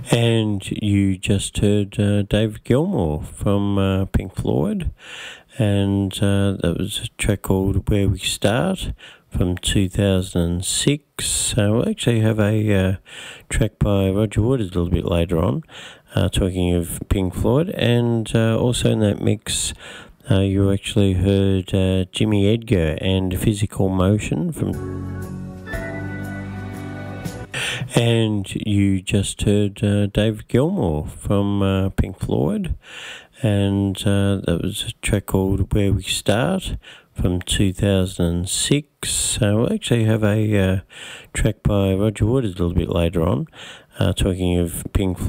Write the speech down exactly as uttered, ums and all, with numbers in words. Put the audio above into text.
And you just heard uh, David Gilmour from uh, Pink Floyd, and uh, that was a track called Where We Start from two thousand six. So we'll actually have a uh, track by Roger Waters a little bit later on, uh, talking of Pink Floyd, and uh, also in that mix uh, you actually heard uh, Jimmy Edgar and Physical Motion from... And you just heard uh, David Gilmour from uh, Pink Floyd, and uh, that was a track called Where We Start from two thousand six. So we'll actually have a uh, track by Roger Waters a little bit later on, uh, talking of Pink Floyd.